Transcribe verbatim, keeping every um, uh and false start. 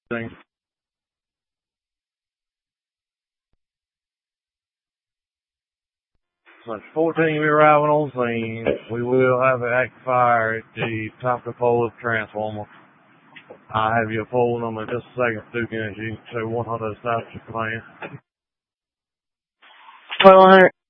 Thanks. So it's fourteen will be arriving on scene. We will have an active fire at the top of the pole of the transformer. I'll have your pole number in just a second, Duke Energy, so one hundred South Japan. twelve hundred.